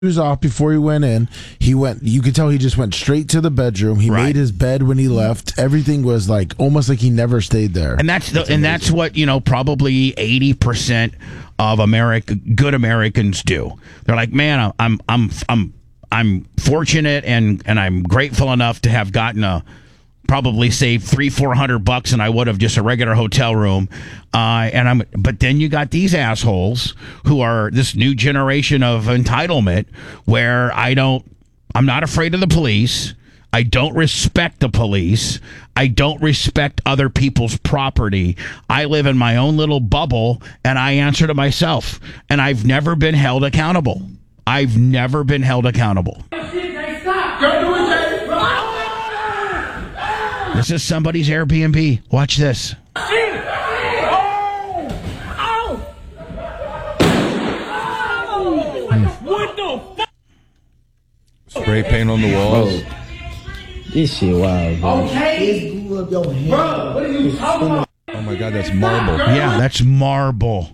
shoes off before he went in. You could tell he just went straight to the bedroom. He made his bed when he left. Everything was like almost like he never stayed there. And that's what, probably 80% of good Americans do. They're like, man, I'm fortunate and I'm grateful enough to have gotten probably saved $300-400 and I would have just a regular hotel room. But then you got these assholes who are this new generation of entitlement where I'm not afraid of the police. I don't respect the police. I don't respect other people's property. I live in my own little bubble and I answer to myself. And I've never been held accountable. I've never been held accountable. This is somebody's Airbnb. Watch this. What the fuck? Spray paint on the walls. This shit wild, bro. Okay. Bro, what are you talking about? Oh my God, that's marble. Yeah, that's marble.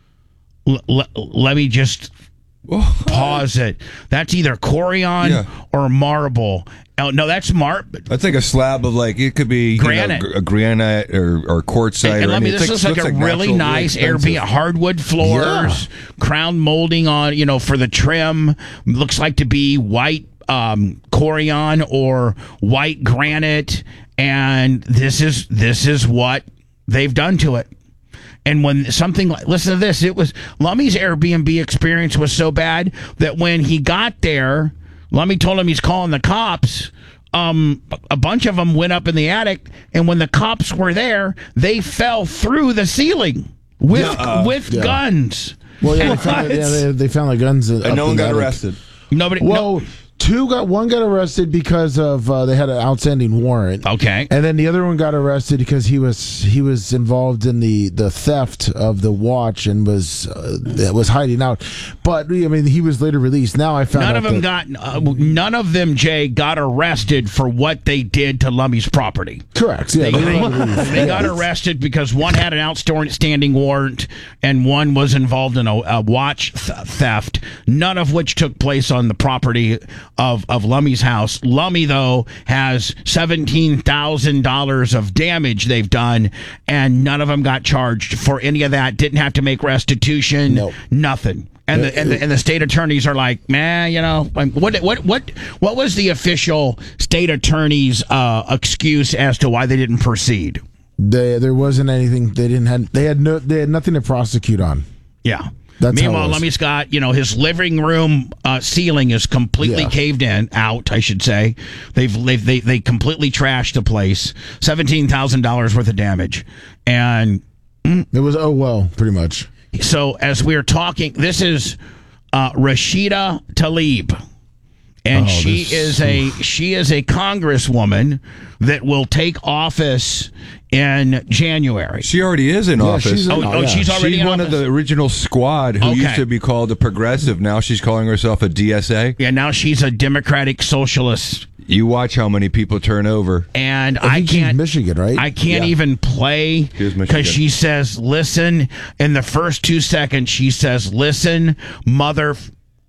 Let me just pause it. That's either Corian or marble. Oh, no, that's That's like a slab of it could be granite, a granite or quartzite. And this looks like a really nice Airbnb, hardwood floors, crown molding on, for the trim. Looks like to be white Corian or white granite, and this is what they've done to it. And when something like, listen to this, it was Lummy's Airbnb experience was so bad that when he got there, Lummy told him he's calling the cops. A bunch of them went up in the attic, and when the cops were there, they fell through the ceiling with guns. Well, they found the guns, and no one got arrested. Nobody. Well, one got arrested because of they had an outstanding warrant. Okay, and then the other one got arrested because he was involved in the theft of the watch and was hiding out. But I mean, he was later released. Now I found none of them, Jay, got arrested for what they did to Lummy's property. Correct. Yeah, they got arrested because one had an outstanding warrant and one was involved in a watch theft. None of which took place on the property of Lummy's house. Lummy, though, has $17,000 of damage they've done, and none of them got charged for any of that. Didn't have to make restitution. Nope. Nothing. And the state attorneys are like, man, what was the official state attorney's excuse as to why they didn't proceed? There wasn't anything. They had nothing to prosecute on. Yeah. That's Meanwhile, Lummy Scott, his living room ceiling is completely caved out. I should say, they completely trashed the place. $17,000 worth of damage, and it was pretty much. So as we're talking, this is Rashida Tlaib, and she is a congresswoman that will take office in January. She already is in office. She's already in one office. Of the original squad who used to be called the Progressive. Now she's calling herself a DSA. Yeah, now she's a Democratic Socialist. You watch how many people turn over. And I can't. She's Michigan, right? I can't even play because she says, "Listen." In the first 2 seconds, she says, "Listen, mother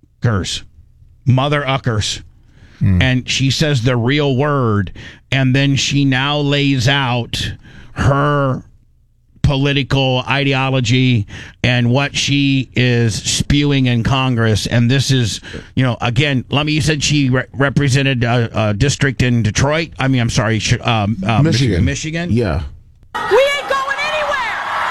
uckers." And she says the real word, and then she now lays out her political ideology and what she is spewing in Congress. And this is, again, Lummy, you said she represented a district in Detroit. I'm sorry, Michigan. Michigan? Yeah. We ain't going anywhere.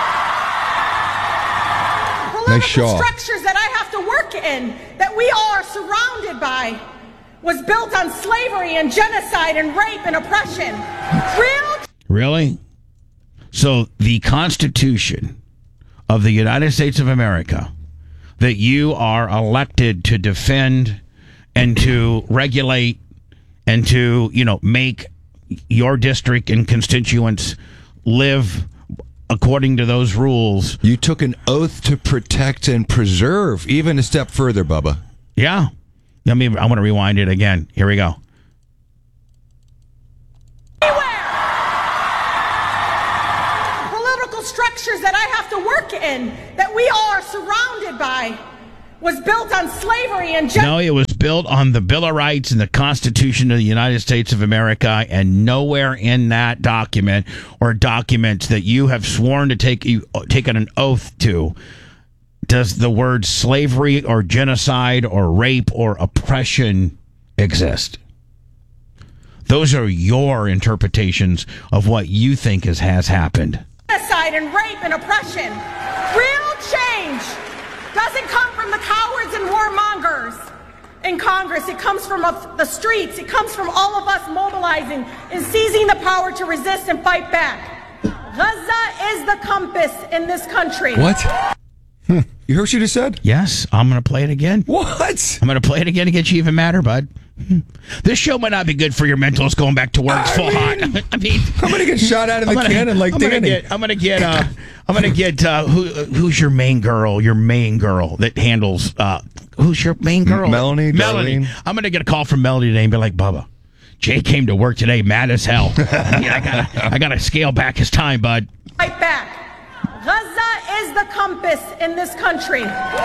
Political structures that I have to work in, that we all are surrounded by, was built on slavery and genocide and rape and oppression. Really? So the Constitution of the United States of America that you are elected to defend and to regulate and to, make your district and constituents live according to those rules. You took an oath to protect and preserve, even a step further, Bubba. Yeah. I want to rewind it again. Here we go. Political structures that I have to work in, that we all are surrounded by, was built on slavery and genocide. No, it was built on the Bill of Rights and the Constitution of the United States of America, and nowhere in that document or documents that you have sworn to taken an oath to does the word slavery or genocide or rape or oppression exist. Those are your interpretations of what you think has happened. Genocide and rape and oppression. Real change doesn't come from the cowards and warmongers in Congress. It comes from the streets. It comes from all of us mobilizing and seizing the power to resist and fight back. Gaza is the compass in this country. What? You heard what she just said? Yes, I'm going to play it again. What? I'm going to play it again to get you even madder, bud. This show might not be good for your mentals going back to work full hot. I mean, I'm going to get shot out of the cannon like Danny. I'm going to get who's your main girl that handles who's your main girl? Melanie. Darlene. I'm going to get a call from Melanie today and be like, Bubba, Jay came to work today mad as hell. I got to scale back his time, bud. Fight back. Gaza is the compass in this country.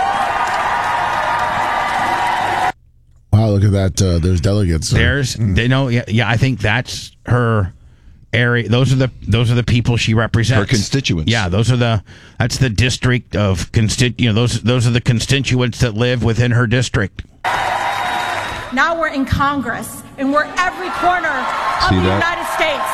Wow, look at that. There's delegates. They know. Yeah, I think that's her area. Those are the people she represents. Her constituents. Yeah, that's the district of those are the constituents that live within her district. Now we're in Congress, and we're every corner of the United States.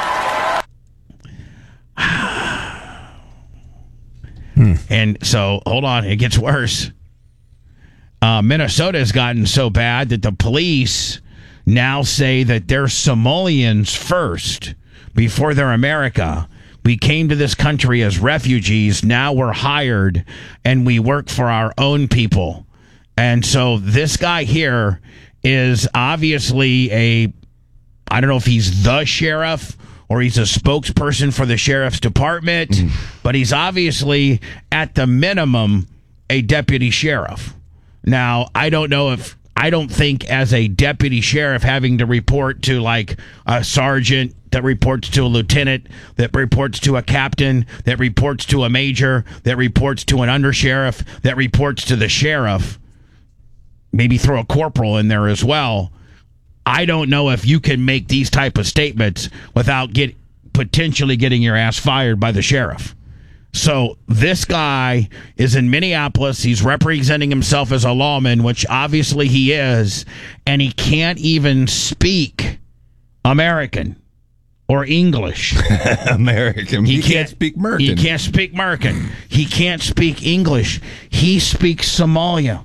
And so, hold on, it gets worse. Minnesota has gotten so bad that the police now say that they're Somalians first before they're America. We came to this country as refugees. Now we're hired and we work for our own people. And so this guy here is obviously I don't know if he's the sheriff or he's a spokesperson for the sheriff's department, but he's obviously, at the minimum, a deputy sheriff. Now, I don't think as a deputy sheriff having to report to like a sergeant that reports to a lieutenant, that reports to a captain, that reports to a major, that reports to an undersheriff, that reports to the sheriff, maybe throw a corporal in there as well. I don't know if you can make these type of statements without potentially getting your ass fired by the sheriff. So this guy is in Minneapolis. He's representing himself as a lawman, which obviously he is, and he can't even speak American or English. American. He can't speak American. He can't speak American. He can't speak English. He speaks Somalia.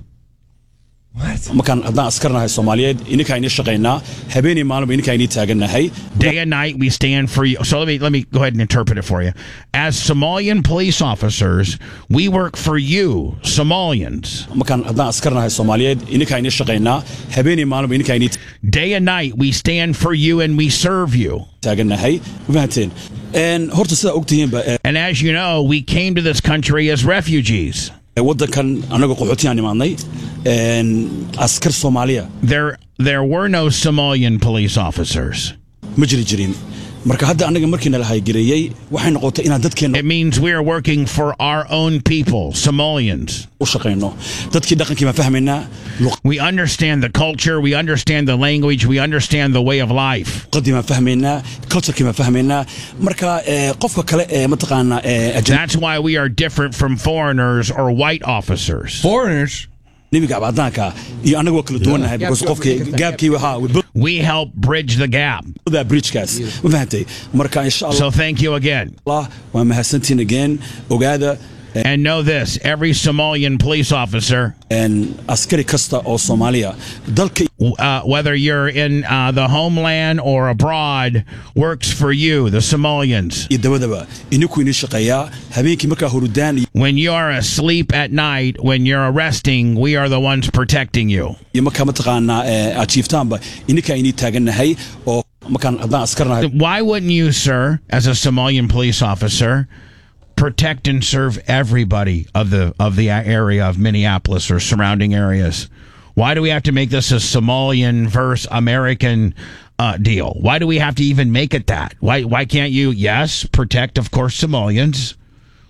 markaan haddaan askarnahay Soomaaliyeed ininka ayni shaqeynaa habeenii maalinba ininka ayni taagannahay. Day and night we stand for you. So let me go ahead and interpret it for you. As Somalian police officers, we work for you, Somalians. markaan haddaan askarnahay Soomaaliyeed ininka ayni shaqeynaa habeenii maalinba ininka ayni Day and night we stand for you and we serve you. taagannahay. Fahanteen horta sida ogtihiinba. And as you know, we came to this country as refugees. waddankan anaga qaxootiyan imaanay askar Soomaaliya. There were no Somalian police officers. ma jiri jirin marka hadda anaga markii nala haygareeyay waxay noqotay inaan dadkeena. It means we are working for our own people, Somalians. u shaqeyno dadkii dhaqankii ma fahmaynaa. We understand the culture, we understand the language, we understand the way of life. qadii ma fahmaynaa culture-kii ma fahmaynaa marka qofka kale mataqaanaa. That's why we are different from foreigners or white officers. Foreigners? nibiga abadaanka iyo anaga waa kala duwanahay because qofkii gaabkii waxa we help bridge the gap. that bridge kaas ma fahantay marka insha Allah. So thank you again. Allah waa mahadsantiin again ogaada. And know this, every Somalian police officer, askari kasta oo Soomaaliya dalka whether you're in the homeland or abroad, works for you, the Somalians. idawada ininku in shaqeeya habeenkii marka hurudaan. When you are asleep at night, when you're arresting, we are the ones protecting you. marka mataqaana achieftaanba ininka ini taaganahay oo markaan haddaan askarnahay. Why wouldn't you, sir, as a Somalian police officer, protect and serve everybody of the area of Minneapolis or surrounding areas? Why do we have to make this a Somalian versus American deal? Why do we have to even make it that? Why can't you, yes, protect, of course, Somalians,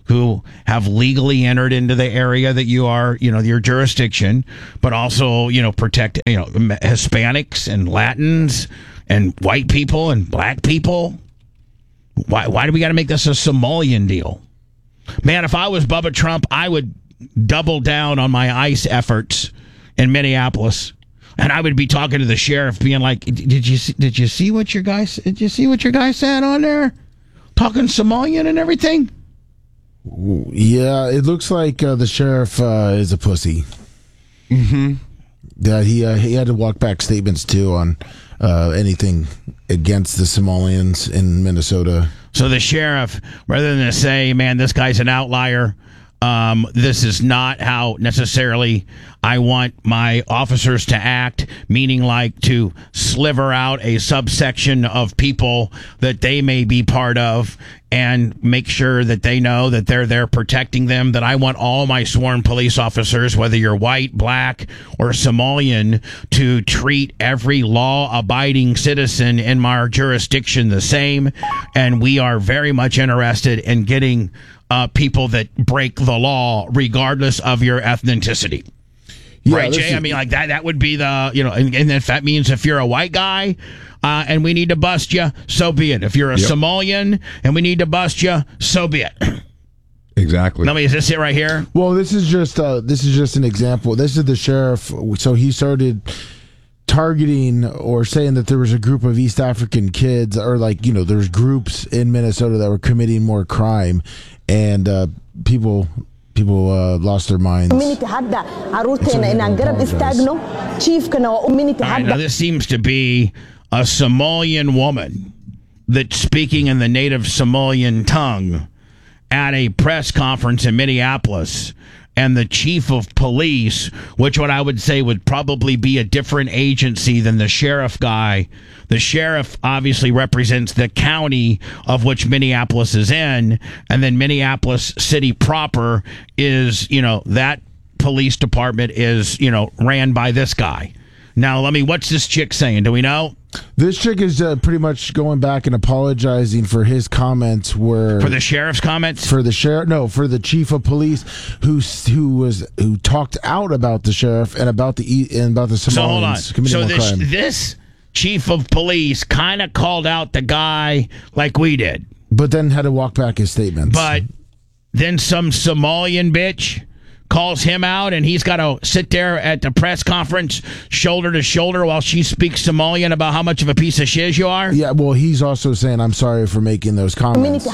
who have legally entered into the area that you are, your jurisdiction, but also, protect, Hispanics and Latins and white people and black people. Why do we got to make this a Somalian deal? Man, if I was Bubba Trump, I would double down on my ICE efforts in Minneapolis. And I would be talking to the sheriff, being like, "Did you see what your guy said on there? Talking Somalian and everything." Yeah, it looks like the sheriff is a pussy. Mm-hmm. Yeah, he had to walk back statements too on anything against the Somalians in Minnesota. So the sheriff, rather than say, "Man, this guy's an outlier," this is not how necessarily I want my officers to act, meaning like to sliver out a subsection of people that they may be part of and make sure that they know that they're there protecting them, that I want all my sworn police officers, whether you're white, black, or Somalian, to treat every law-abiding citizen in my jurisdiction the same. And we are very much interested in getting people that break the law regardless of your ethnicity. Yeah, right, Jay? I mean, like that would be the, and if that means if you're a white guy and we need to bust you, so be it. If you're a Somalian and we need to bust you, so be it. Exactly. Is this it right here? Well, this is just an example. This is the sheriff. So he started targeting or saying that there was a group of East African kids, or there's groups in Minnesota that were committing more crime, and people lost their minds. All right, now this seems to be a Somalian woman that's speaking in the native Somalian tongue at a press conference in Minneapolis, and the chief of police, which what I would say would probably be a different agency than the sheriff guy. The sheriff obviously represents the county of which Minneapolis is in, and then Minneapolis city proper is, that police department is, ran by this guy. Now, what's this chick saying? Do we know? This chick is pretty much going back and apologizing for his comments. For the sheriff's comments? For the sheriff? No, for the chief of police who talked out about the sheriff and about the Somalians committing more crime. So this chief of police kind of called out the guy like we did, but then had to walk back his statements. But then some Somalian bitch calls him out, and he's got to sit there at the press conference shoulder to shoulder while she speaks Somalian about how much of a piece of shiz you are. Yeah, well, he's also saying, "I'm sorry for making those comments."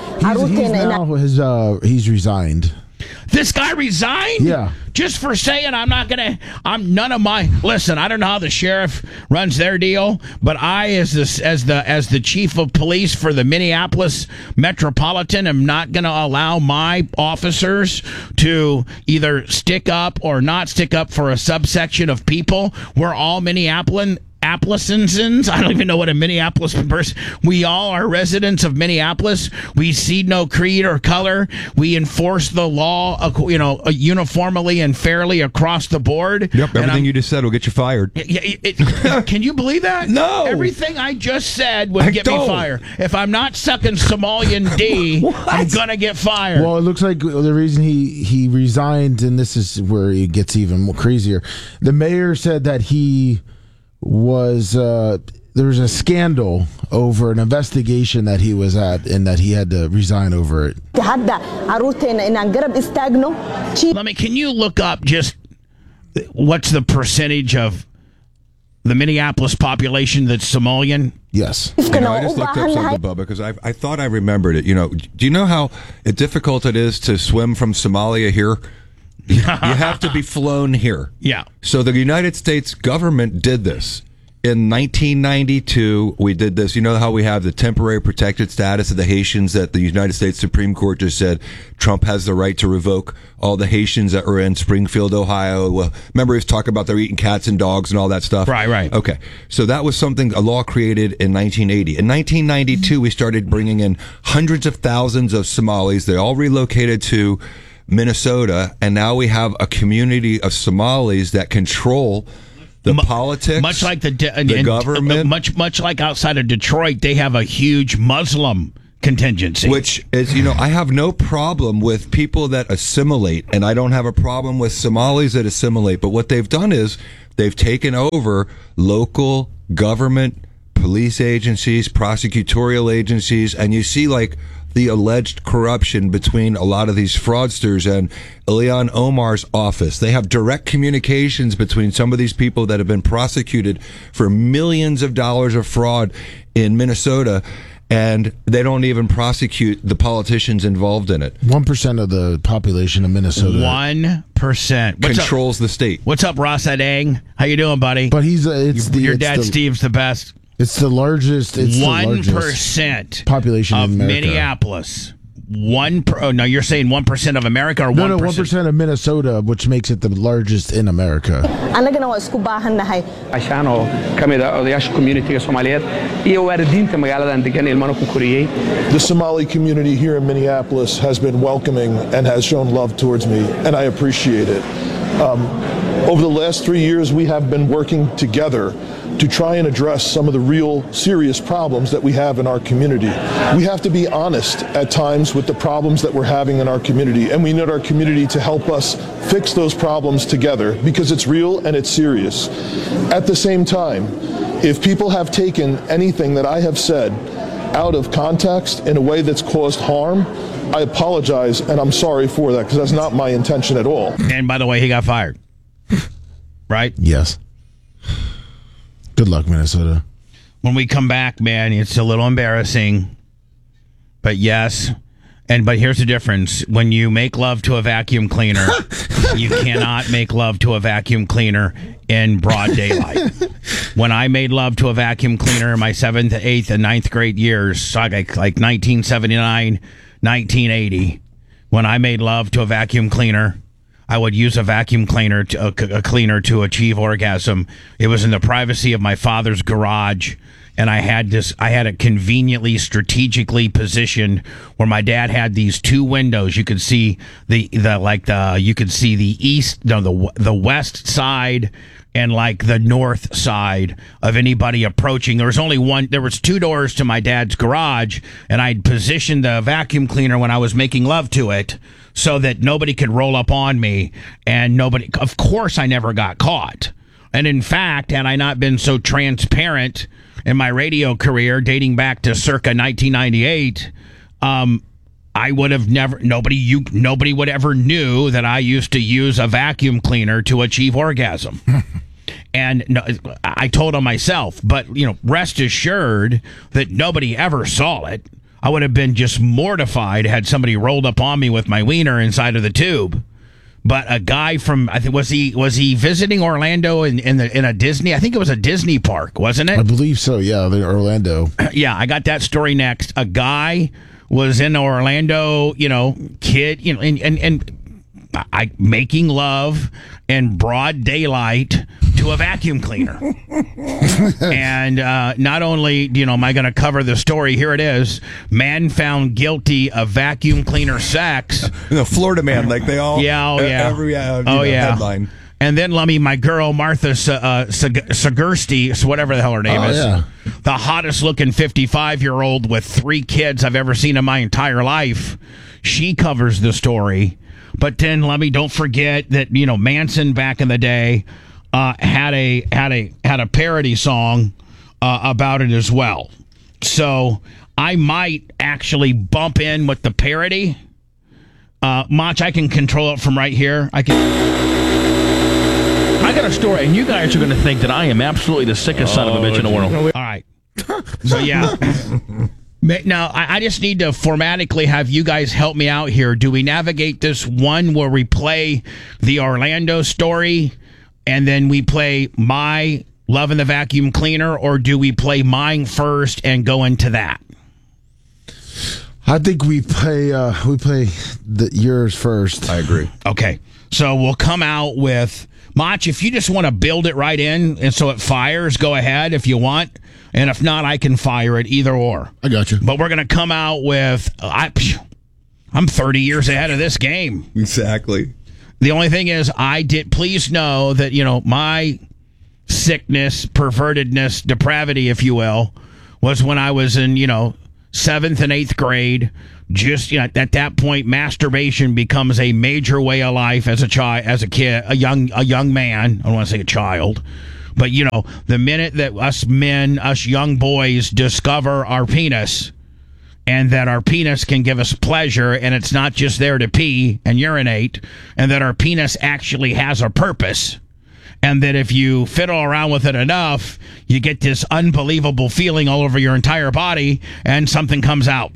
He's resigned. This guy resigned? Yeah. Just for saying listen, I don't know how the sheriff runs their deal, but I, as the chief of police for the Minneapolis Metropolitan, am not going to allow my officers to either stick up or not stick up for a subsection of people. We're all Minneapolisans. I don't even know what a Minneapolis person. We all are residents of Minneapolis. We see no creed or color. We enforce the law, uniformly and fairly across the board. Yep, everything you just said will get you fired. Can you believe that? No. Everything I just said would get me fired. If I'm not sucking Somalian D, I'm gonna get fired. Well, it looks like the reason he resigned, and this is where it gets even more crazier. The mayor said that he was there was a scandal over an investigation that he was at, and that he had to resign over it. Can you look up just what's the percentage of the Minneapolis population that's Somalian? Yes. I just looked up something, Bubba, because I thought I remembered it. Do you know how difficult it is to swim from Somalia here? You have to be flown here. Yeah. So the United States government did this. In 1992, we did this. You know how we have the temporary protected status of the Haitians that the United States Supreme Court just said Trump has the right to revoke all the Haitians that were in Springfield, Ohio. Well, remember he was talking about they're eating cats and dogs and all that stuff? Right. Okay. So that was a law created in 1980. In 1992, we started bringing in hundreds of thousands of Somalis. They all relocated to Minnesota, and now we have a community of Somalis that control the politics, much like the government. Much like outside of Detroit, they have a huge Muslim contingency. Which is, I have no problem with people that assimilate, and I don't have a problem with Somalis that assimilate. But what they've done is they've taken over local government, police agencies, prosecutorial agencies, and you see like the alleged corruption between a lot of these fraudsters and Ilhan Omar's office. They have direct communications between some of these people that have been prosecuted for millions of dollars of fraud in Minnesota, and they don't even prosecute the politicians involved in it. 1% of the population of Minnesota. 1% controls the state. What's up, Ross Adang? How you doing, buddy? But your dad Steve's the best. It's the largest. It's 1% population of in America. Minneapolis. No, you're saying 1% of America or 1%? No, 1% of Minnesota, which makes it the largest in America. Annagana waa isku baahannahay ashaan oo kamid ah odayaasha community-ga Soomaaliyeed iyo waalidiinta magaaladan degan ilmaha ku koriyay. The Somali community here in Minneapolis has been welcoming and has shown love towards me, and I appreciate it. Over the last 3 years, we have been working together to try and address some of the real serious problems that we have in our community. We have to be honest at times with the problems that we're having in our community, and we need our community to help us fix those problems together because it's real and it's serious. At the same time, if people have taken anything that I have said out of context in a way that's caused harm, I apologize and I'm sorry for that because that's not my intention at all. And by the way, he got fired. Right? Yes. Good luck, Minnesota. When we come back, man, it's a little embarrassing. But yes. But here's the difference. When you make love to a vacuum cleaner, you cannot make love to a vacuum cleaner in broad daylight. When I made love to a vacuum cleaner in my 7th, 8th, and 9th grade years, like 1979, 1980, when I made love to a vacuum cleaner, I would use a vacuum cleaner a cleaner to achieve orgasm. It was in the privacy of my father's garage, and I had it conveniently, strategically positioned where my dad had these two windows. You could see the east, the west side, and like the north side of anybody approaching. There was two doors to my dad's garage, and I'd positioned the vacuum cleaner when I was making love to it so that nobody could roll up on me, and of course I never got caught. And in fact, had I not been so transparent in my radio career dating back to circa 1998, I would have nobody would ever knew that I used to use a vacuum cleaner to achieve orgasm. And I told him myself, but rest assured that nobody ever saw it. I would have been just mortified had somebody rolled up on me with my wiener inside of the tube. But a guy from, I think, was he visiting Orlando in a Disney? I think it was a Disney park, wasn't it? I believe so. Yeah, the Orlando. Yeah, I got that story next. A guy was in Orlando, kid, and I making love in broad daylight to a vacuum cleaner. And not only, am I going to cover the story, here it is. Man found guilty of vacuum cleaner sex. Florida man, like they all. Yeah, oh yeah. Every headline. And then my girl, Martha Segursky, whatever the hell her name is. Yeah. The hottest looking 55-year-old with 3 kids I've ever seen in my entire life. She covers the story. But then don't forget that, Manson back in the day had a parody song about it as well. So I might actually bump in with the parody. Mach, I can control it from right here. I got a story, and you guys are going to think that I am absolutely the sickest son of a bitch in the world. All right. So, yeah. Now, I just need to formatically have you guys help me out here. Do we navigate this one where we play the Orlando story and then we play my Love in the Vacuum Cleaner, or do we play mine first and go into that? I think we play yours first. I agree. Okay. So we'll come out with Mach, if you just want to build it right in and so it fires, go ahead if you want. And if not, I can fire it, either or. I got you. But we're going to come out with, I'm 30 years ahead of this game. Exactly. The only thing is, please know that, my sickness, pervertedness, depravity, if you will, was when I was in, 7th and 8th grade. Just at that point, masturbation becomes a major way of life as a child, as a kid, a young man. I don't want to say a child, but the minute that us men, us young boys, discover our penis, and that our penis can give us pleasure, and it's not just there to pee and urinate, and that our penis actually has a purpose, and that if you fiddle around with it enough, you get this unbelievable feeling all over your entire body, and something comes out.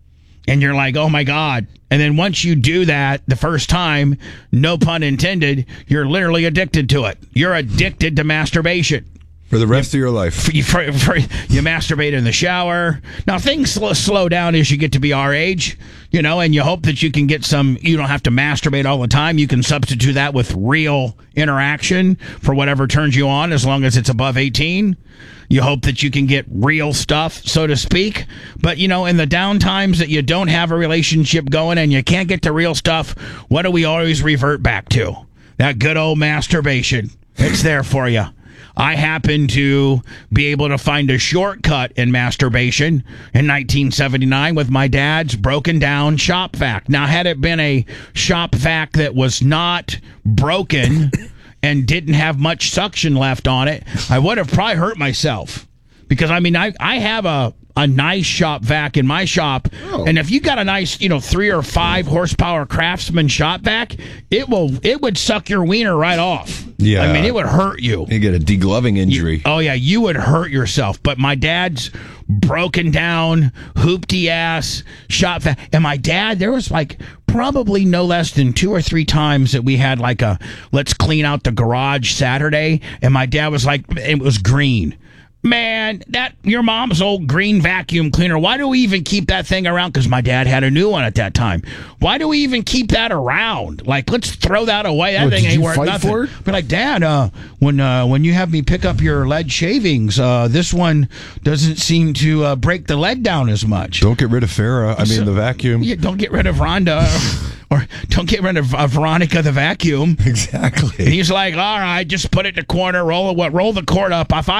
And you're like, oh, my God. And then once you do that the first time, no pun intended, you're literally addicted to it. You're addicted to masturbation. For the rest of your life. You masturbate in the shower. Now, things slow down as you get to be our age, and you hope that you can get you don't have to masturbate all the time. You can substitute that with real interaction for whatever turns you on, as long as it's above 18. You hope that you can get real stuff, so to speak. But, in the down times that you don't have a relationship going and you can't get the real stuff, what do we always revert back to? That good old masturbation. It's there for you. I happen to be able to find a shortcut in masturbation in 1979 with my dad's broken down shop vac. Now, had it been a shop vac that was not broken and didn't have much suction left on it, I would have probably hurt myself. Because, I have a nice shop vac in my shop, and if you got a nice, 3 or 5 horsepower Craftsman shop vac, it would suck your wiener right off. Yeah. It would hurt you. You get a degloving injury. You would hurt yourself. But my dad's broken down, hoopty ass shop vac, and my dad, there was probably no less than 2 or 3 times that we had a let's clean out the garage Saturday, and my dad was it was green. Man, that your mom's old green vacuum cleaner, why do we even keep that thing around? Because my dad had a new one at that time. Why do we even keep that around? Let's throw that away. That thing ain't worth nothing. For it? But Dad, when you have me pick up your lead shavings, this one doesn't seem to break the lead down as much. Don't get rid of Farrah. The vacuum. Yeah, don't get rid of Rhonda. Or don't get rid of Veronica the vacuum. Exactly. And he's like, all right, just put it in the corner, roll the cord up. If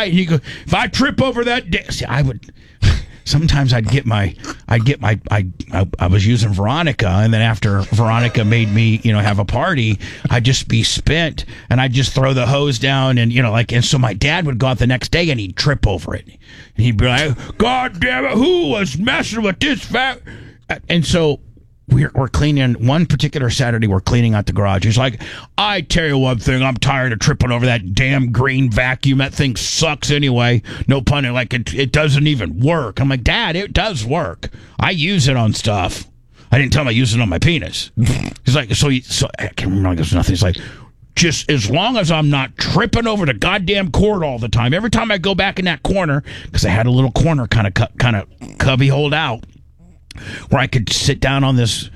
I trip over that, I would. Sometimes I was using Veronica, and then after Veronica made me, have a party, I'd just be spent, and I'd just throw the hose down, and and so my dad would go out the next day and he'd trip over it, and he'd be like, God damn it, who was messing with this fat? And so. We're cleaning one particular Saturday. We're cleaning out the garage. He's like, I tell you one thing, I'm tired of tripping over that damn green vacuum. That thing sucks anyway. No pun. It doesn't even work. I'm like, Dad, it does work. I use it on stuff. I didn't tell him I use it on my penis. He's like, so I can't remember. There's nothing. He's like, just as long as I'm not tripping over the goddamn cord all the time. Every time I go back in that corner, because I had a little corner kind of cubby hold out, where I could sit down on this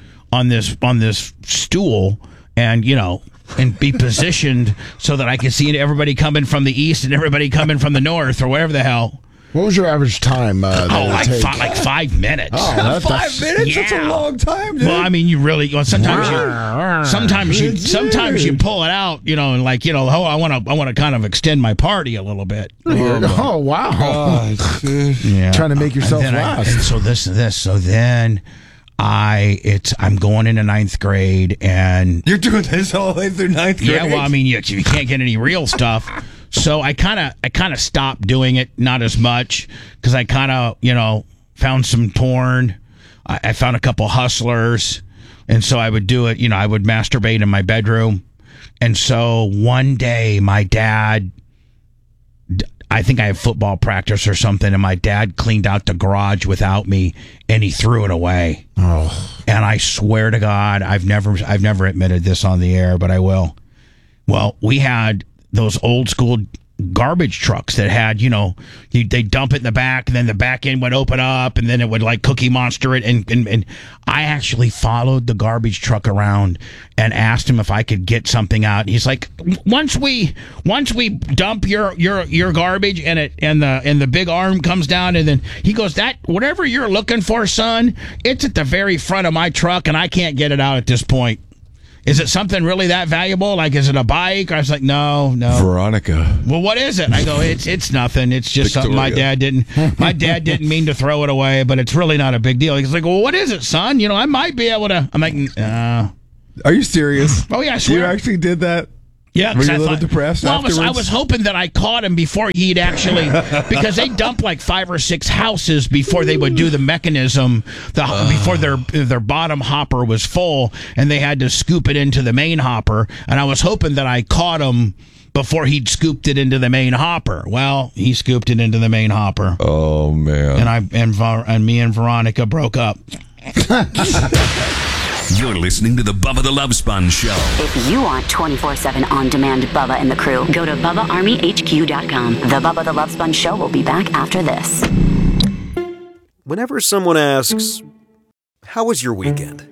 stool and and be positioned so that I could see everybody coming from the east and everybody coming from the north or wherever the hell. What was your average time? Like 5 minutes. Oh, 5 minutes? Yeah. That's a long time, dude. Well, you really sometimes you pull it out, and I want to kind of extend my party a little bit. Oh wow! Yeah. Trying to make yourself last. So then I'm going into 9th grade, and you're doing this all the way through 9th grade. Yeah, well, you can't get any real stuff. So I kind of stopped doing it, not as much, because I kind of, found some porn. I found a couple Hustlers, and so I would do it. I would masturbate in my bedroom. And so one day, my dad, I think I had football practice or something, and my dad cleaned out the garage without me, and he threw it away. Oh. And I swear to God, I've never admitted this on the air, but I will. Well, we had those old school garbage trucks that had, they dump it in the back, and then the back end would open up, and then it would Cookie Monster it. And I actually followed the garbage truck around and asked him if I could get something out. He's like, once we dump your garbage and the big arm comes down, and then he goes, that whatever you're looking for, son, it's at the very front of my truck, and I can't get it out at this point. Is it something really that valuable? Like, is it a bike? I was like, no. Veronica. Well, what is it? I go, it's nothing. It's just something my dad didn't mean to throw it away, but it's really not a big deal. He's like, well, what is it, son? You know, I might be able to. I'm like, Are you serious? Oh, yeah, I swear. You actually did that? Yeah, were you a little depressed afterwards? I was hoping that I caught him before he'd actually, because they dumped like 5 or 6 houses before they would do the mechanism, before their bottom hopper was full, and they had to scoop it into the main hopper. And I was hoping that I caught him before he'd scooped it into the main hopper. Well, he scooped it into the main hopper. Oh man! And me and Veronica broke up. You're listening to the Bubba the Love Sponge Show. If you want 24/7 on-demand Bubba and the crew, go to BubbaArmyHQ.com. The Bubba the Love Sponge Show will be back after this. Whenever someone asks, how was your weekend?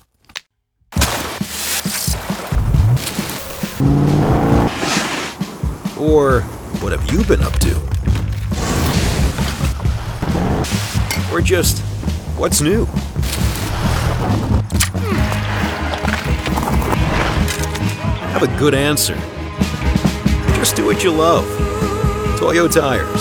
Or, what have you been up to? Or just, what's new? Have a good answer. Just do what you love. Toyo Tires.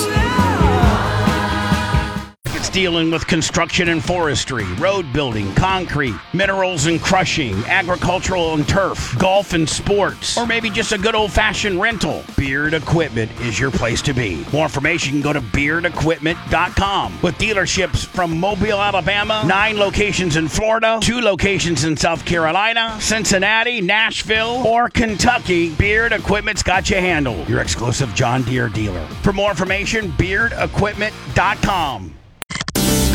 It's dealing with construction and forestry, road building, concrete, minerals and crushing, agricultural and turf, golf and sports, or maybe just a good old-fashioned rental. Beard Equipment is your place to be. More information, you can go to beardequipment.com. With dealerships from Mobile, Alabama, 9 locations in Florida, 2 locations in South Carolina, Cincinnati, Nashville, or Kentucky, Beard Equipment's got you handled. Your exclusive John Deere dealer. For more information, beardequipment.com.